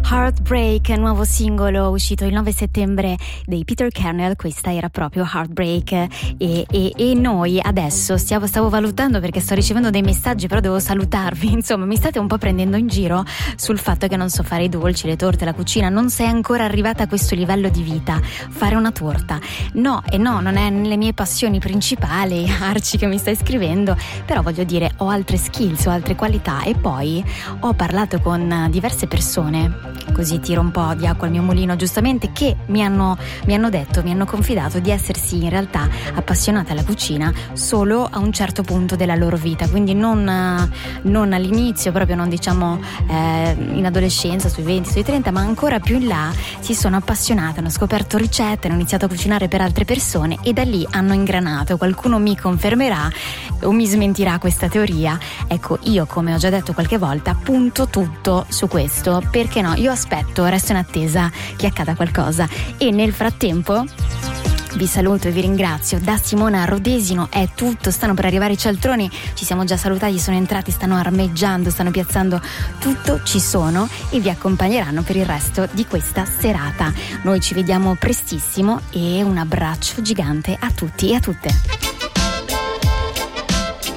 Heartbreak, nuovo singolo uscito il 9 settembre dei Peter Kernel. Questa era proprio Heartbreak e noi adesso stavo valutando, perché sto ricevendo dei messaggi, però devo salutarvi. Insomma, mi state un po' prendendo in giro sul fatto che non so fare i dolci, le torte, la cucina. Non sei ancora arrivata a questo livello di vita, fare una torta. No, non è nelle mie passioni principali, Arci, che mi stai scrivendo, però voglio dire, ho altre skills, ho altre qualità, e poi ho parlato con diverse persone, così tiro un po' di acqua al mio mulino, giustamente, che mi hanno confidato di essersi in realtà appassionate alla cucina solo a un certo punto della loro vita, quindi non all'inizio, proprio non diciamo in adolescenza, sui 20, sui 30, ma ancora più in là si sono appassionate, hanno scoperto ricette, hanno iniziato a cucinare per altre persone e da lì hanno ingranato. Qualcuno mi confermerà o mi smentirà questa teoria. Ecco, io, come ho già detto qualche volta, punto tutto su questo, perché no, io aspetto, resto in attesa che accada qualcosa, e nel frattempo vi saluto e vi ringrazio. Da Simona Rodesino è tutto, stanno per arrivare i cialtroni, ci siamo già salutati, sono entrati, stanno armeggiando, stanno piazzando tutto, ci sono e vi accompagneranno per il resto di questa serata. Noi ci vediamo prestissimo e un abbraccio gigante a tutti e a tutte.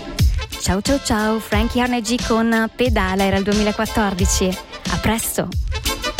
Ciao ciao ciao, Frankie Arnegi con Pedala, era il 2014. A presto!